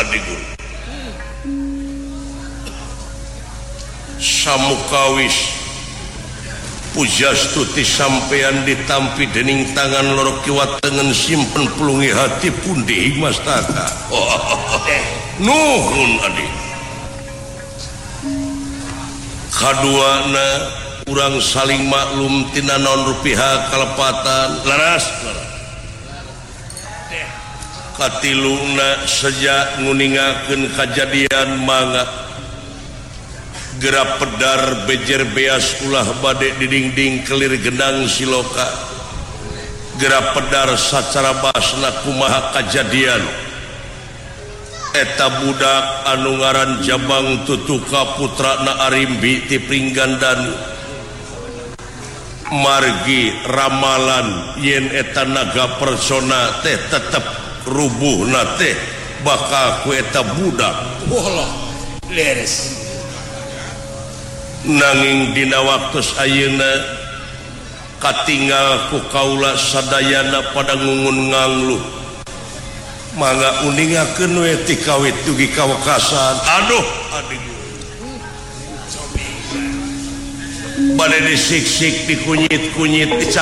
adik guru samukawis pujastuti sampean ditampi dening tangan lorok kiwat tengen simpen pelungi hati pundi mastaka nuhun adik kaduana urang saling maklum tina non rupiah kalepatan laras katiluna sejak nguningakeun kajadian mangga gerak pedar bejer beas ulah bade didingding kelir gendang siloka gerak pedar sacara basna kumaha kajadian eta budak anu ngaran Jabang Tutuka putrana Arimbi ti Pringgandanu margi ramalan yen eta naga persona teh tetep rubuhna teh bakal ku eta budak wallah leres nanging dina waktos ayeuna katinggal ku kaula sadayana pada ngungun nganglu mangga uningakeun we ti kawit dugi kawekasan aduh adik bade disiksik dikunyit-kunyit